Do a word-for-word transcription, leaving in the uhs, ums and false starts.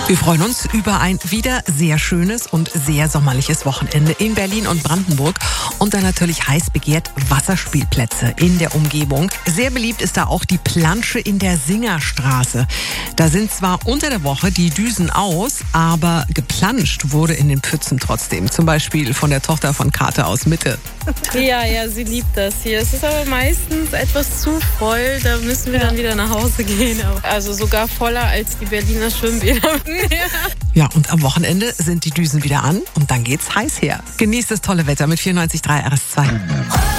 Wir freuen uns über ein wieder sehr schönes und sehr sommerliches Wochenende in Berlin und Brandenburg und dann natürlich heiß begehrt Wasserspielplätze in der Umgebung. Sehr beliebt ist da auch die Plansche in der Singerstraße. Da sind zwar unter der Woche die Düsen aus, aber geplanscht wurde in den Pfützen trotzdem. Zum Beispiel von der Tochter von Kate aus Mitte. Ja, ja, sie liebt das hier. Es ist aber meistens etwas zu voll, da müssen wir dann wieder nach Hause gehen. Also sogar voller als die Berliner Schwimmbäder. Ja, und am Wochenende sind die Düsen wieder an und dann geht's heiß her. Genießt das tolle Wetter mit vierundneunzig Komma drei R S zwei.